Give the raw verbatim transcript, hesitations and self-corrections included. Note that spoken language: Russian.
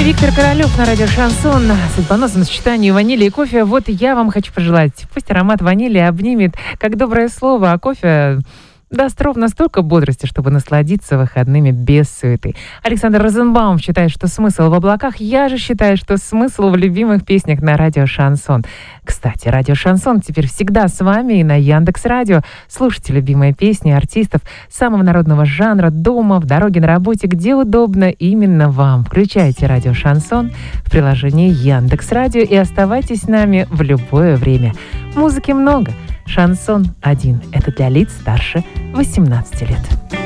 Виктор Королёв на радио «Шансон» с судьбоносным сочетанием ванили и кофе. Вот я вам хочу пожелать. Пусть аромат ванили обнимет, как доброе слово, а кофе даст ровно столько бодрости, чтобы насладиться выходными без суеты. Александр Розенбаум считает, что смысл в облаках. Я же считаю, что смысл в любимых песнях на радио «Шансон». Кстати, радио «Шансон» теперь всегда с вами и на Яндекс.Радио. Слушайте любимые песни артистов самого народного жанра дома, в дороге, на работе, где удобно именно вам. Включайте радио «Шансон» в приложении Яндекс.Радио и оставайтесь с нами в любое время. Музыки много. «Шансон один» — это для лиц старше восемнадцати лет.